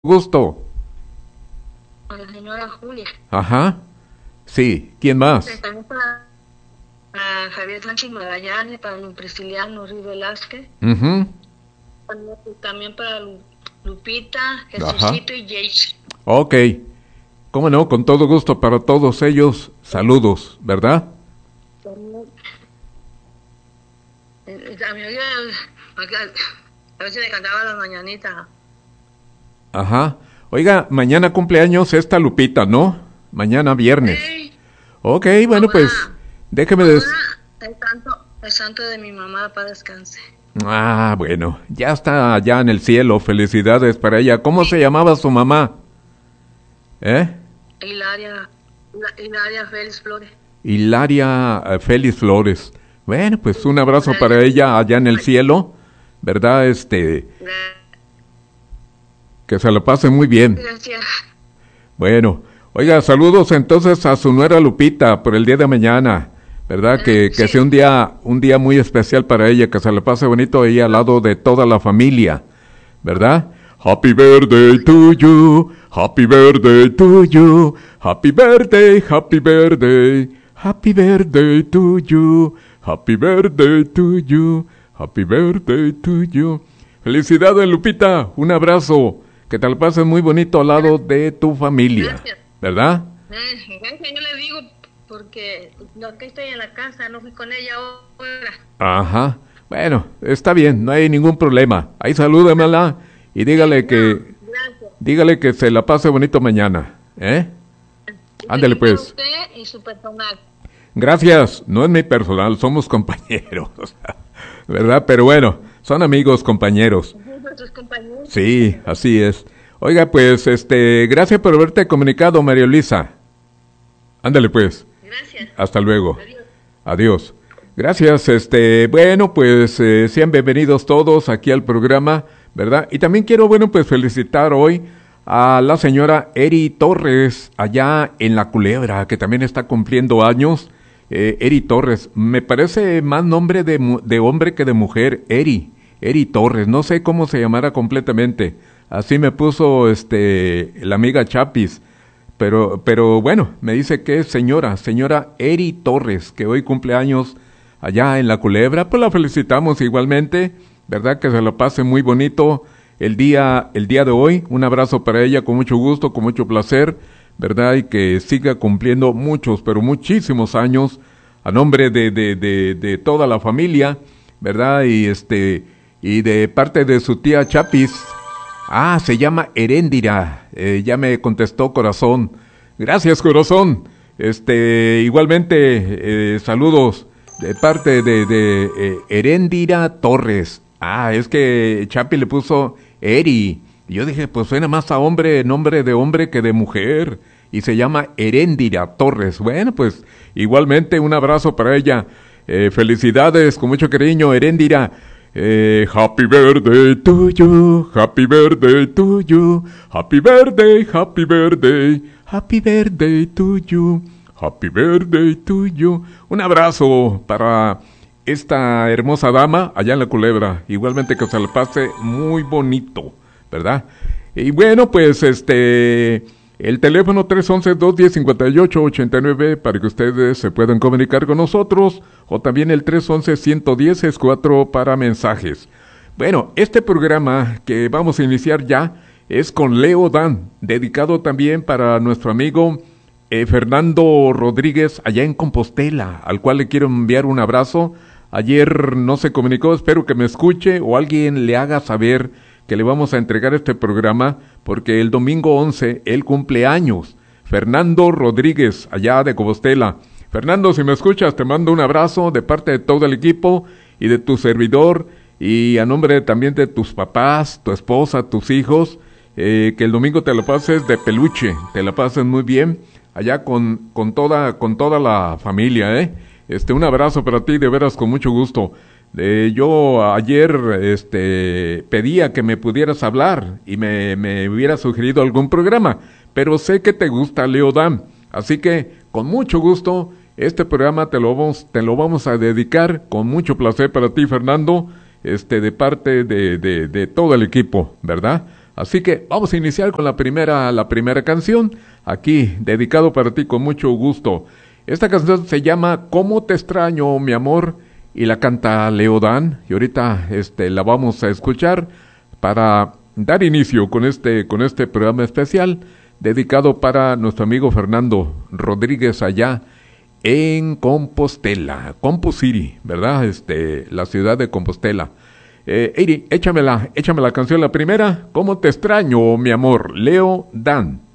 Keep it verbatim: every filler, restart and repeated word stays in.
Gusto. A la señora Julia. Ajá. Sí. ¿Quién más? También para, para Javier Sánchez Magallanes, para Lu Prisciliano Ruiz Velázquez. Uh-huh. También, también para Lu, Lupita, Jesucito y Jace. Ok. ¿Cómo no? Con todo gusto para todos ellos. Saludos, ¿verdad? También, eh, a mi oído, a veces le cantaba las mañanitas. Ajá. Oiga, mañana cumpleaños esta Lupita, ¿no? Mañana viernes. Sí. Ok, bueno, Ahora, pues déjeme ahora des... el santo, el santo de mi mamá, para descanse. Ah, bueno, ya está allá en el cielo. Felicidades para ella. ¿Cómo se llamaba su mamá? ¿Eh? Hilaria, Hilaria Félix Flores. Hilaria eh, Félix Flores. Bueno, pues un abrazo para ella allá en el cielo, ¿verdad? Este, que se la pase muy bien. Gracias. Bueno, oiga, saludos entonces a su nuera Lupita por el día de mañana, ¿verdad? Que, que Sí. sea un día, un día muy especial para ella, que se la pase bonito ahí al lado de toda la familia, ¿verdad? Happy birthday to you, happy birthday to you, happy birthday, happy birthday, happy birthday to you, happy birthday to you, happy birthday to you. Felicidades, Lupita, un abrazo, que te la pases muy bonito al lado de tu familia, Gracias. ¿verdad? Eh, gracias, yo le digo porque no que estoy en la casa, no fui con ella ahora. Ajá, bueno, está bien, no hay ningún problema. Ahí salúdemela y dígale que, Gracias. dígale que se la pase bonito mañana, ¿eh? Ándale, Felicito a pues. usted y su personal. Gracias, no es mi personal, somos compañeros, ¿verdad? Pero bueno, son amigos, compañeros. Sus compañeros. Sí, así es. Oiga, pues, este, gracias por haberte comunicado, María Luisa. Ándale, pues. Gracias. Hasta luego. Adiós. Adiós. Gracias, este, bueno, pues eh, sean bienvenidos todos aquí al programa, ¿verdad? Y también quiero, bueno, pues felicitar hoy a la señora Eri Torres, allá en La Culebra, que también está cumpliendo años. Eh, Eri Torres, me parece más nombre de, mu- de hombre que de mujer, Eri, Eri Torres, no sé cómo se llamara completamente, así me puso este la amiga Chapis. Pero, pero bueno, me dice que es señora, señora Eri Torres, que hoy cumple años allá en La Culebra, pues la felicitamos igualmente, ¿verdad? Que se la pase muy bonito el día, el día de hoy. Un abrazo para ella con mucho gusto, con mucho placer, ¿verdad? Y que siga cumpliendo muchos, pero muchísimos años a nombre de, de, de, de toda la familia, ¿verdad? Y este, y de parte de su tía Chapis. Ah, se llama Heréndira. Eh, ya me contestó Corazón. Gracias, Corazón. Este, igualmente, eh, saludos de parte de, de eh, Heréndira Torres. Ah, es que Chapi le puso Eri. Y yo dije, pues suena más a hombre, nombre de hombre que de mujer. Y se llama Heréndira Torres. Bueno, pues igualmente un abrazo para ella. Eh, felicidades, con mucho cariño, Heréndira. Eh, happy birthday to you, happy birthday to you, happy birthday, happy birthday, happy birthday to you, happy birthday to you. Un abrazo para esta hermosa dama allá en La Culebra, igualmente que se le pase muy bonito, ¿verdad? Y bueno, pues este, el teléfono tres once, dos diez, cincuenta y ocho ochenta y nueve para que ustedes se puedan comunicar con nosotros, o también el tres once, ciento diez es cuatro para mensajes. Bueno, este programa que vamos a iniciar ya es con Leo Dan, dedicado también para nuestro amigo eh, Fernando Rodríguez allá en Compostela, al cual le quiero enviar un abrazo. Ayer no se comunicó, espero que me escuche o alguien le haga saber que le vamos a entregar este programa, porque el domingo once él cumple años. Fernando Rodríguez, allá de Compostela. Fernando, si me escuchas, te mando un abrazo de parte de todo el equipo y de tu servidor, y a nombre también de tus papás, tu esposa, tus hijos, eh, que el domingo te lo pases de peluche, te la pases muy bien, allá con, con toda, con toda la familia, ¿eh? Este, un abrazo para ti, de veras, con mucho gusto. Eh, yo ayer este, pedía que me pudieras hablar y me, me hubiera sugerido algún programa, pero sé que te gusta Leo Dan, así que con mucho gusto este programa te lo vamos, te lo vamos a dedicar con mucho placer para ti, Fernando, este, de parte de, de, de todo el equipo, ¿verdad? Así que vamos a iniciar con la primera, la primera canción, aquí, dedicado para ti con mucho gusto. Esta canción se llama ¿Cómo te extraño, mi amor? Y la canta Leo Dan, y ahorita este, la vamos a escuchar para dar inicio con este, con este programa especial, dedicado para nuestro amigo Fernando Rodríguez allá en Compostela, Compost City, ¿verdad? Este, la ciudad de Compostela. Eh, Eri, échamela, échame la canción, la primera, ¿Cómo te extraño, mi amor? Leo Dan.